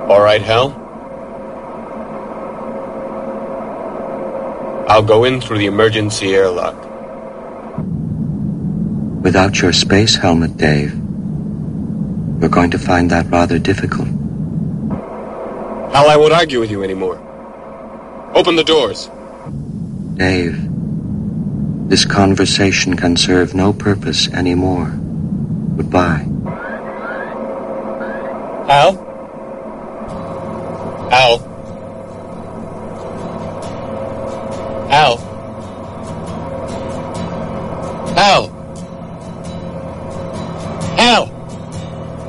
All right, Hal. I'll go in through the emergency airlock. Without your space helmet, Dave, we're going to find that rather difficult. Hal, I won't argue with you anymore. Open the doors. Dave, this conversation can serve no purpose anymore. Goodbye. Hal? Hal? Hal? Hal?